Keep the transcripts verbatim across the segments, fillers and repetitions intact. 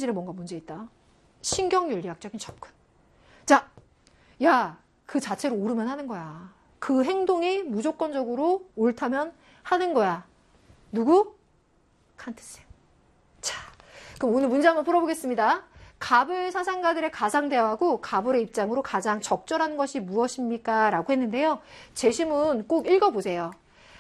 심리질에 뭔가 문제 있다. 신경윤리학적인 접근. 자, 야, 그 자체로 옳으면 하는 거야. 그 행동이 무조건적으로 옳다면 하는 거야. 누구? 칸트쌤. 자, 그럼 오늘 문제 한번 풀어보겠습니다. 가불 사상가들의 가상대화하고 가불의 입장으로 가장 적절한 것이 무엇입니까? 라고 했는데요. 제시문 꼭 읽어보세요.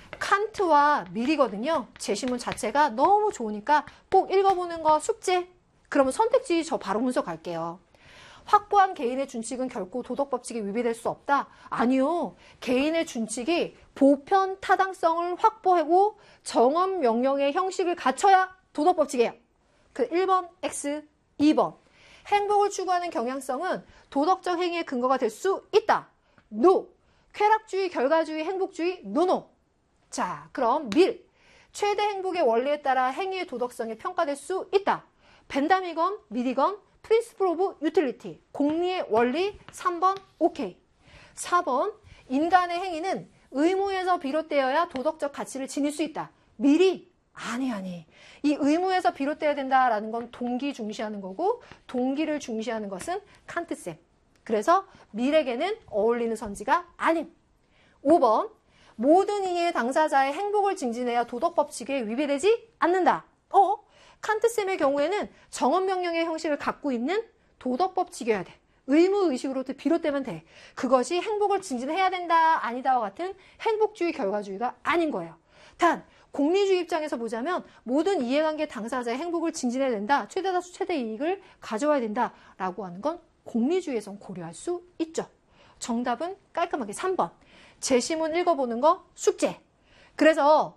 칸트와 밀이거든요. 제시문 자체가 너무 좋으니까 꼭 읽어보는 거 숙제. 그러면 선택지 저 바로 문서 갈게요. 확보한 개인의 준칙은 결코 도덕법칙에 위배될 수 없다. 아니요. 개인의 준칙이 보편 타당성을 확보하고 정엄 명령의 형식을 갖춰야 도덕법칙이에요. 그 일 번 X, 이 번 행복을 추구하는 경향성은 도덕적 행위의 근거가 될 수 있다. NO. 쾌락주의, 결과주의, 행복주의, NONO. 자, 그럼 밀. 최대 행복의 원리에 따라 행위의 도덕성이 평가될 수 있다. 벤담이건 밀이건 프린시플 오브 유틸리티. 공리의 원리 삼 번 오케이. 사 번 인간의 행위는 의무에서 비롯되어야 도덕적 가치를 지닐 수 있다. 밀이 아니 아니. 이 의무에서 비롯되어야 된다라는 건 동기 중시하는 거고 동기를 중시하는 것은 칸트쌤. 그래서 밀에게는 어울리는 선지가 아님. 오 번 모든 이해 당사자의 행복을 증진해야 도덕법칙에 위배되지 않는다. 어? 칸트쌤의 경우에는 정엄명령의 형식을 갖고 있는 도덕법칙이어야 돼. 의무의식으로부터 비롯되면 돼. 그것이 행복을 증진해야 된다, 아니다와 같은 행복주의, 결과주의가 아닌 거예요. 단, 공리주의 입장에서 보자면 모든 이해관계 당사자의 행복을 증진해야 된다. 최대다수 최대 이익을 가져와야 된다라고 하는 건 공리주의에선 고려할 수 있죠. 정답은 깔끔하게 삼 번. 제시문 읽어보는 거 숙제. 그래서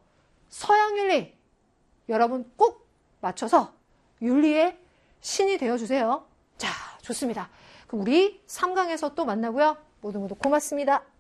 서양윤리 여러분 꼭 맞춰서 윤리의 신이 되어주세요. 자, 좋습니다. 그럼 우리 삼 강에서 또 만나고요. 모두 모두 고맙습니다.